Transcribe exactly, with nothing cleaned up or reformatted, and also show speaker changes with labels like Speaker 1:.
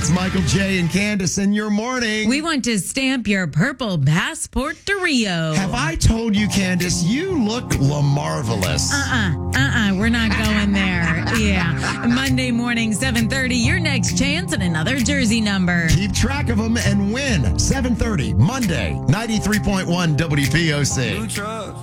Speaker 1: It's Michael J. and Candace in your morning.
Speaker 2: We want to stamp your purple passport to Rio.
Speaker 1: Have I told you, Candace, you look la-marvelous.
Speaker 2: Uh-uh, uh-uh, we're not going there. Yeah. Monday morning, seven thirty, your next chance at another jersey number.
Speaker 1: Keep track of them and win. seven thirty, Monday, ninety-three point one W P O C.